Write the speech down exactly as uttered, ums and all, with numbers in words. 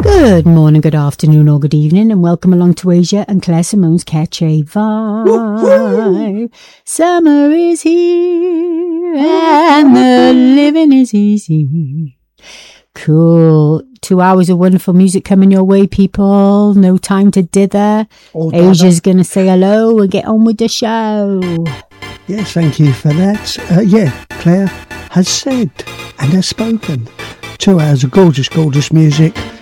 Good morning, good afternoon, or good evening, and welcome along to Asia and Claire Simone's Catch a Vibe. Summer is here, and the living is easy. Cool. Two hours of wonderful music coming your way, people. No time to dither. Or Asia's going to say hello and get on with the show. Yes, thank you for that. Uh, yeah, Claire has said and has spoken. Two hours of gorgeous, gorgeous music.